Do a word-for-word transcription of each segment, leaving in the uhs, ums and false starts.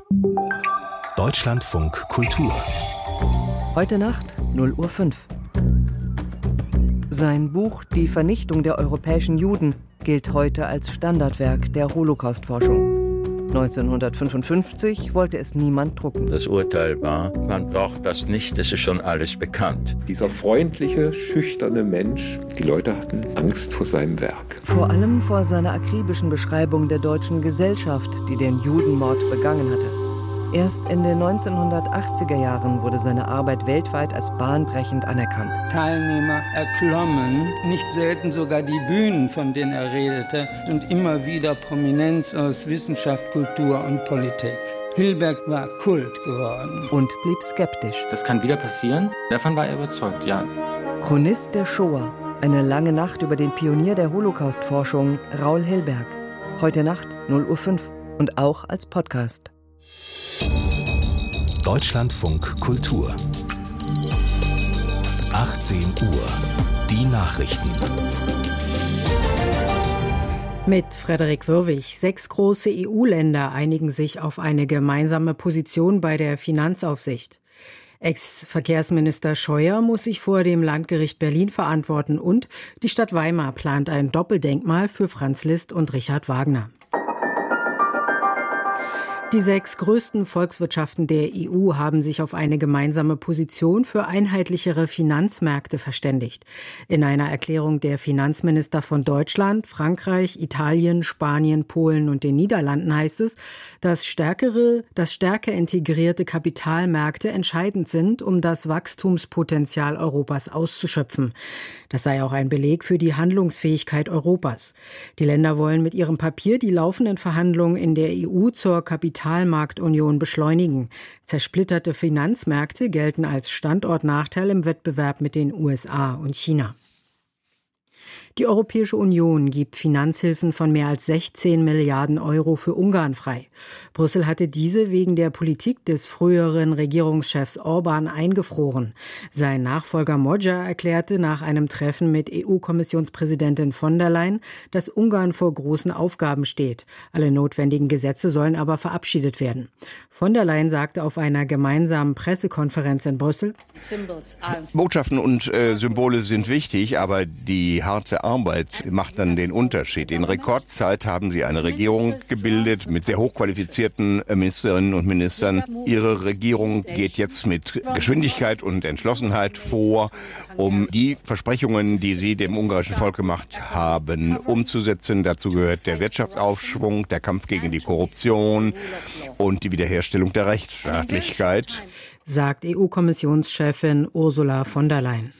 Deutschlandfunk Kultur. Heute Nacht, null Uhr fünf. Sein Buch »Die Vernichtung der europäischen Juden« gilt heute als Standardwerk der Holocaust-Forschung. neunzehnhundertfünfundfünfzig wollte es niemand drucken. Das Urteil war, man braucht das nicht, es ist schon alles bekannt. Dieser freundliche, schüchterne Mensch, die Leute hatten Angst vor seinem Werk. Vor allem vor seiner akribischen Beschreibung der deutschen Gesellschaft, die den Judenmord begangen hatte. Erst in den neunzehnhundertachtziger Jahren wurde seine Arbeit weltweit als bahnbrechend anerkannt. Teilnehmer erklommen, nicht selten sogar die Bühnen, von denen er redete, und immer wieder Prominenz aus Wissenschaft, Kultur und Politik. Hilberg war Kult geworden. Und blieb skeptisch. Das kann wieder passieren. Davon war er überzeugt, ja. Chronist der Shoah. Eine lange Nacht über den Pionier der Holocaust-Forschung, Raoul Hilberg. Heute Nacht, null Uhr fünf. Und auch als Podcast. Deutschlandfunk Kultur. achtzehn Uhr. Die Nachrichten. Mit Frederik Würwig. Sechs große E U-Länder einigen sich auf eine gemeinsame Position bei der Finanzaufsicht. Ex-Verkehrsminister Scheuer muss sich vor dem Landgericht Berlin verantworten und die Stadt Weimar plant ein Doppeldenkmal für Franz Liszt und Richard Wagner. Die sechs größten Volkswirtschaften der E U haben sich auf eine gemeinsame Position für einheitlichere Finanzmärkte verständigt. In einer Erklärung der Finanzminister von Deutschland, Frankreich, Italien, Spanien, Polen und den Niederlanden heißt es, dass stärkere, dass stärker integrierte Kapitalmärkte entscheidend sind, um das Wachstumspotenzial Europas auszuschöpfen. Das sei auch ein Beleg für die Handlungsfähigkeit Europas. Die Länder wollen mit ihrem Papier die laufenden Verhandlungen in der E U zur Kapitalmarktunion beschleunigen. Zersplitterte Finanzmärkte gelten als Standortnachteil im Wettbewerb mit den U S A und China. Die Europäische Union gibt Finanzhilfen von mehr als sechzehn Milliarden Euro für Ungarn frei. Brüssel hatte diese wegen der Politik des früheren Regierungschefs Orban eingefroren. Sein Nachfolger Magyar erklärte nach einem Treffen mit E U-Kommissionspräsidentin von der Leyen, dass Ungarn vor großen Aufgaben steht. Alle notwendigen Gesetze sollen aber verabschiedet werden. Von der Leyen sagte auf einer gemeinsamen Pressekonferenz in Brüssel: Botschaften und äh, Symbole sind wichtig, aber die harte Arbeit macht dann den Unterschied. In Rekordzeit haben sie eine Regierung gebildet mit sehr hochqualifizierten Ministerinnen und Ministern. Ihre Regierung geht jetzt mit Geschwindigkeit und Entschlossenheit vor, um die Versprechungen, die sie dem ungarischen Volk gemacht haben, umzusetzen. Dazu gehört der Wirtschaftsaufschwung, der Kampf gegen die Korruption und die Wiederherstellung der Rechtsstaatlichkeit, sagt E U-Kommissionschefin Ursula von der Leyen.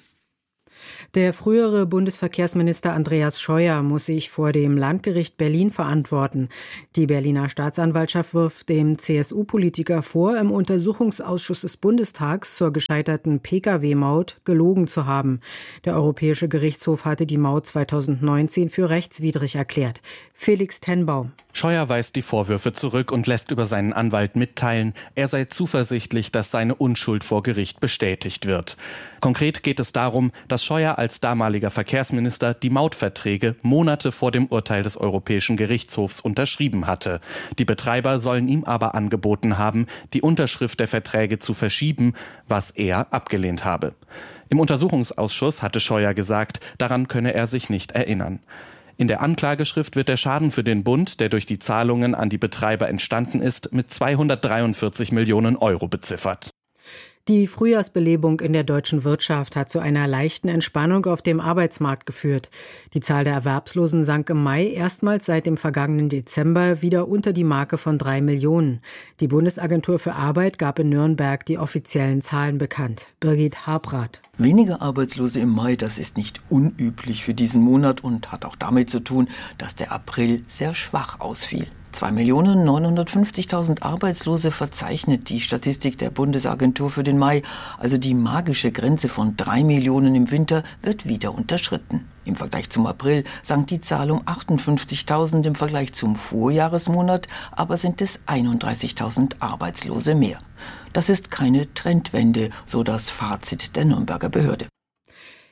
Der frühere Bundesverkehrsminister Andreas Scheuer muss sich vor dem Landgericht Berlin verantworten. Die Berliner Staatsanwaltschaft wirft dem C S U-Politiker vor, im Untersuchungsausschuss des Bundestags zur gescheiterten P K W-Maut gelogen zu haben. Der Europäische Gerichtshof hatte die Maut zweitausendneunzehn für rechtswidrig erklärt. Felix Tenbaum. Scheuer weist die Vorwürfe zurück und lässt über seinen Anwalt mitteilen, er sei zuversichtlich, dass seine Unschuld vor Gericht bestätigt wird. Konkret geht es darum, dass Scheuer als damaliger Verkehrsminister die Mautverträge Monate vor dem Urteil des Europäischen Gerichtshofs unterschrieben hatte. Die Betreiber sollen ihm aber angeboten haben, die Unterschrift der Verträge zu verschieben, was er abgelehnt habe. Im Untersuchungsausschuss hatte Scheuer gesagt, daran könne er sich nicht erinnern. In der Anklageschrift wird der Schaden für den Bund, der durch die Zahlungen an die Betreiber entstanden ist, mit zweihundertdreiundvierzig Millionen Euro beziffert. Die Frühjahrsbelebung in der deutschen Wirtschaft hat zu einer leichten Entspannung auf dem Arbeitsmarkt geführt. Die Zahl der Erwerbslosen sank im Mai erstmals seit dem vergangenen Dezember wieder unter die Marke von drei Millionen. Die Bundesagentur für Arbeit gab in Nürnberg die offiziellen Zahlen bekannt. Birgit Habrath. Weniger Arbeitslose im Mai, das ist nicht unüblich für diesen Monat und hat auch damit zu tun, dass der April sehr schwach ausfiel. zwei Millionen neunhundertfünfzigtausend Arbeitslose verzeichnet die Statistik der Bundesagentur für den Mai. Also die magische Grenze von drei Millionen im Winter wird wieder unterschritten. Im Vergleich zum April sank die Zahl um achtundfünfzigtausend, im Vergleich zum Vorjahresmonat aber sind es einunddreißigtausend Arbeitslose mehr. Das ist keine Trendwende, so das Fazit der Nürnberger Behörde.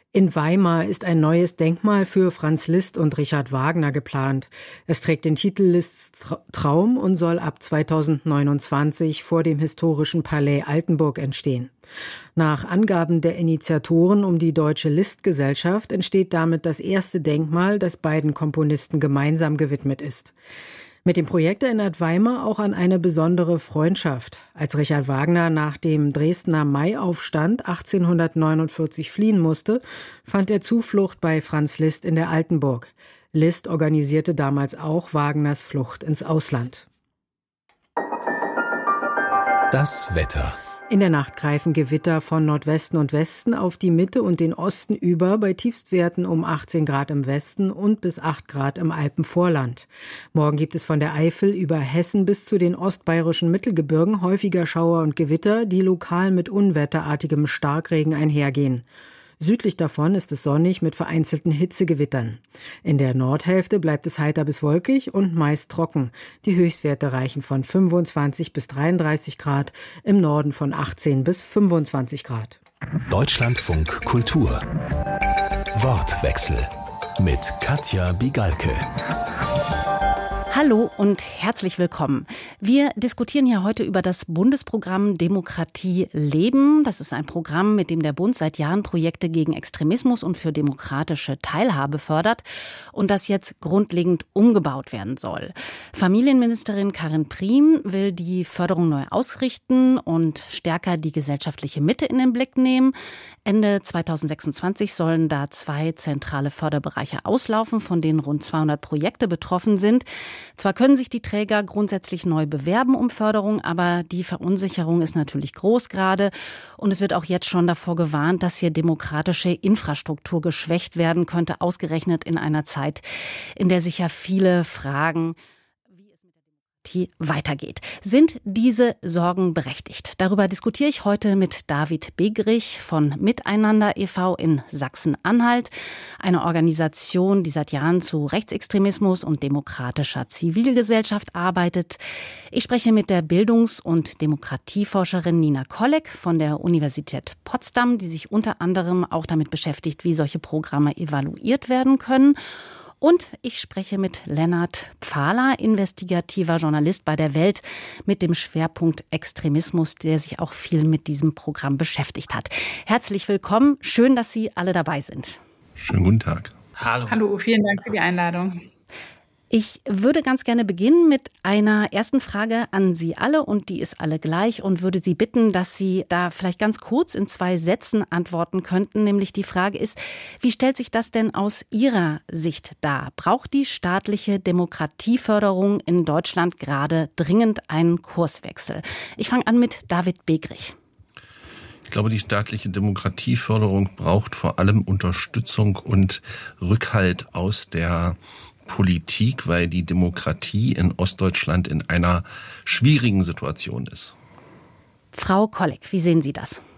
In Weimar ist ein neues Denkmal für Franz Liszt und Richard Wagner geplant. Es trägt den Titel Liszts Traum und soll ab zweitausendneunundzwanzig vor dem historischen Palais Altenburg entstehen. Nach Angaben der Initiatoren um die Deutsche Liszt-Gesellschaft entsteht damit das erste Denkmal, das beiden Komponisten gemeinsam gewidmet ist. Mit dem Projekt erinnert Weimar auch an eine besondere Freundschaft. Als Richard Wagner nach dem Dresdner Maiaufstand achtzehnhundertneunundvierzig fliehen musste, fand er Zuflucht bei Franz Liszt in der Altenburg. Liszt organisierte damals auch Wagners Flucht ins Ausland. Das Wetter. In der Nacht greifen Gewitter von Nordwesten und Westen auf die Mitte und den Osten über, bei Tiefstwerten um achtzehn Grad im Westen und bis acht Grad im Alpenvorland. Morgen gibt es von der Eifel über Hessen bis zu den ostbayerischen Mittelgebirgen häufiger Schauer und Gewitter, die lokal mit unwetterartigem Starkregen einhergehen. Südlich davon ist es sonnig mit vereinzelten Hitzegewittern. In der Nordhälfte bleibt es heiter bis wolkig und meist trocken. Die Höchstwerte reichen von fünfundzwanzig bis dreiunddreißig Grad, im Norden von achtzehn bis fünfundzwanzig Grad. Deutschlandfunk Kultur. Wortwechsel mit Katja Bigalke. Hallo und herzlich willkommen. Wir diskutieren hier heute über das Bundesprogramm Demokratie leben. Das ist ein Programm, mit dem der Bund seit Jahren Projekte gegen Extremismus und für demokratische Teilhabe fördert und das jetzt grundlegend umgebaut werden soll. Familienministerin Karin Prien will die Förderung neu ausrichten und stärker die gesellschaftliche Mitte in den Blick nehmen. Ende zweitausendsechsundzwanzig sollen da zwei zentrale Förderbereiche auslaufen, von denen rund zweihundert Projekte betroffen sind. Zwar können sich die Träger grundsätzlich neu bewerben um Förderung, aber die Verunsicherung ist natürlich groß gerade. Und es wird auch jetzt schon davor gewarnt, dass hier demokratische Infrastruktur geschwächt werden könnte, ausgerechnet in einer Zeit, in der sich ja viele fragen, weitergeht. Sind diese Sorgen berechtigt? Darüber diskutiere ich heute mit David Begrich von Miteinander e V in Sachsen-Anhalt, eine Organisation, die seit Jahren zu Rechtsextremismus und demokratischer Zivilgesellschaft arbeitet. Ich spreche mit der Bildungs- und Demokratieforscherin Nina Kolleg von der Universität Potsdam, die sich unter anderem auch damit beschäftigt, wie solche Programme evaluiert werden können. Und ich spreche mit Lennart Pfahler, investigativer Journalist bei der Welt, mit dem Schwerpunkt Extremismus, der sich auch viel mit diesem Programm beschäftigt hat. Herzlich willkommen. Schön, dass Sie alle dabei sind. Schönen guten Tag. Hallo. Hallo, vielen Dank für die Einladung. Ich würde ganz gerne beginnen mit einer ersten Frage an Sie alle und die ist alle gleich und würde Sie bitten, dass Sie da vielleicht ganz kurz in zwei Sätzen antworten könnten. Nämlich die Frage ist, wie stellt sich das denn aus Ihrer Sicht dar? Braucht die staatliche Demokratieförderung in Deutschland gerade dringend einen Kurswechsel? Ich fange an mit David Begrich. Ich glaube, die staatliche Demokratieförderung braucht vor allem Unterstützung und Rückhalt aus der Politik, weil die Demokratie in Ostdeutschland in einer schwierigen Situation ist. Frau Kolleg, wie sehen Sie das?